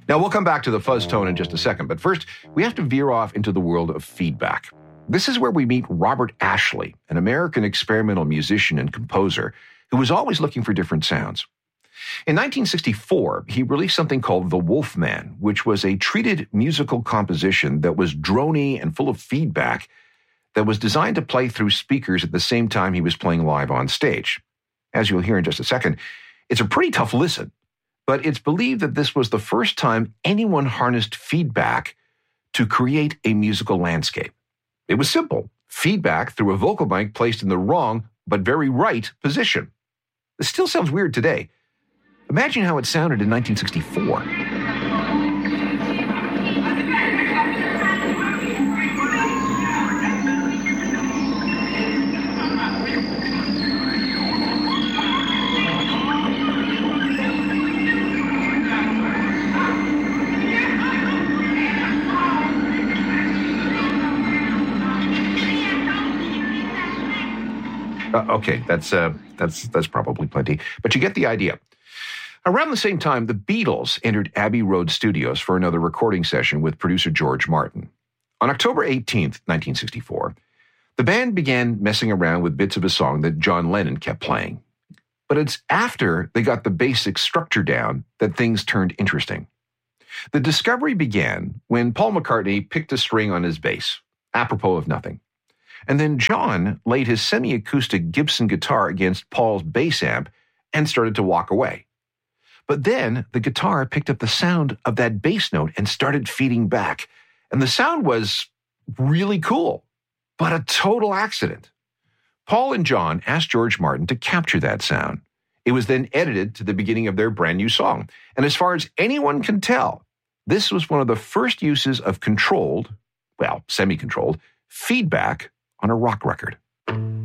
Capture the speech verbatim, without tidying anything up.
Now, we'll come back to the fuzz tone in just a second, but first, we have to veer off into the world of feedback. This is where we meet Robert Ashley, an American experimental musician and composer who was always looking for different sounds. In nineteen sixty-four, he released something called The Wolfman, which was a treated musical composition that was drony and full of feedback that was designed to play through speakers at the same time he was playing live on stage. As you'll hear in just a second, it's a pretty tough listen, but it's believed that this was the first time anyone harnessed feedback to create a musical landscape. It was simple: feedback through a vocal mic placed in the wrong but very right position. This still sounds weird today. Imagine how it sounded in nineteen sixty-four. Uh, okay, that's uh, that's that's probably plenty, but you get the idea. Around the same time, the Beatles entered Abbey Road Studios for another recording session with producer George Martin. On October eighteenth, nineteen sixty-four, the band began messing around with bits of a song that John Lennon kept playing. But it's after they got the basic structure down that things turned interesting. The discovery began when Paul McCartney picked a string on his bass, apropos of nothing. And then John laid his semi-acoustic Gibson guitar against Paul's bass amp and started to walk away. But then the guitar picked up the sound of that bass note and started feeding back. And the sound was really cool, but a total accident. Paul and John asked George Martin to capture that sound. It was then edited to the beginning of their brand new song. And as far as anyone can tell, this was one of the first uses of controlled, well, semi-controlled, feedback on a rock record.